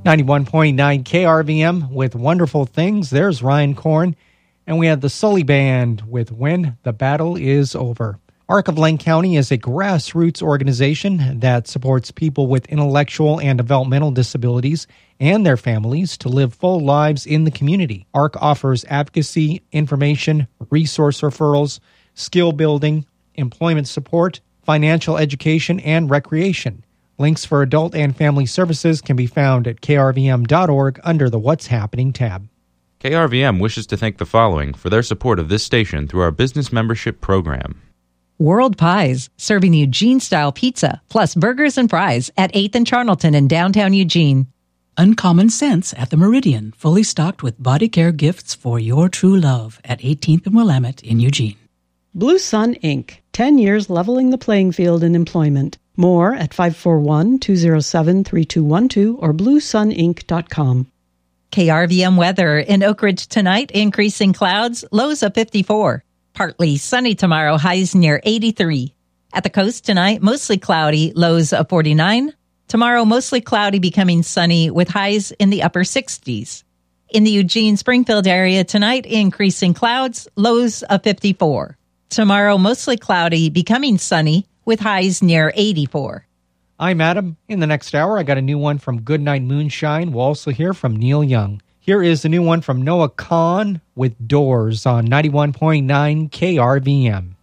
91.9 KRVM with Wonderful Things. There's Ryan Korn. And we have the Sully Band with When the Battle Is Over. ARC of Lane County is a grassroots organization that supports people with intellectual and developmental disabilities and their families to live full lives in the community. ARC offers advocacy, information, resource referrals, skill building, employment support, financial education, and recreation. Links for adult and family services can be found at krvm.org under the What's Happening tab. KRVM wishes to thank the following for their support of this station through our business membership program. World Pies, serving Eugene-style pizza, plus burgers and fries at 8th and Charnelton in downtown Eugene. Uncommon Scents at the Meridian, fully stocked with body care gifts for your true love at 18th and Willamette in Eugene. Blue Sun Inc., 10 years leveling the playing field in employment. More at 541-207-3212 or bluesuninc.com. KRVM weather in Oak Ridge tonight, increasing clouds, lows of 54. Partly sunny tomorrow, highs near 83. At the coast tonight, mostly cloudy, lows of 49. Tomorrow, mostly cloudy, becoming sunny with highs in the upper 60s. In the Eugene-Springfield area tonight, increasing clouds, lows of 54. Tomorrow, mostly cloudy, becoming sunny with highs near 84. I'm Adam. In the next hour, I got a new one from Goodnight Moonshine. We'll also hear from Neil Young. Here is the new one from Noah Kahan with Doors on 91.9 KRVM.